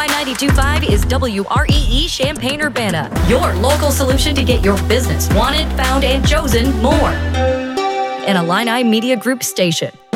Y92.5 is WREE Champaign-Urbana, your local solution to get your business wanted, found, and chosen more. An Illini Media Group station.